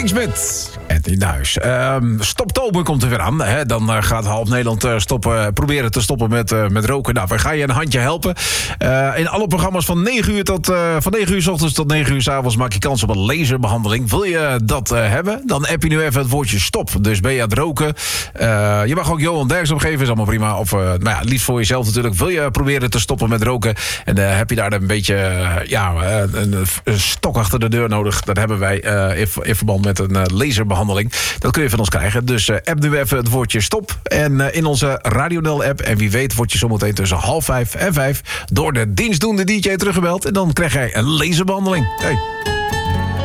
Jinx met Anthony Nuis. Stoptober komt er weer aan. Hè? Dan gaat half Nederland proberen te stoppen met roken. Nou, we gaan je een handje helpen. In alle programma's van 9 uur 's ochtends tot 9 uur 's avonds maak je kans op een laserbehandeling. Wil je dat hebben? Dan app je nu even het woordje stop. Dus ben je aan het roken? Je mag ook Johan Derks opgeven, is allemaal prima. Of liefst voor jezelf natuurlijk. Wil je proberen te stoppen met roken? En heb je daar een beetje een stok achter de deur nodig? Dat hebben wij in verband met een laserbehandeling. Dat kun je van ons krijgen. Dus app nu even het woordje stop. En in onze Radio app. En wie weet word je zometeen tussen 4:30 en 5 door de dienstdoende DJ teruggebeld. En dan krijg jij een laserbehandeling. Hey.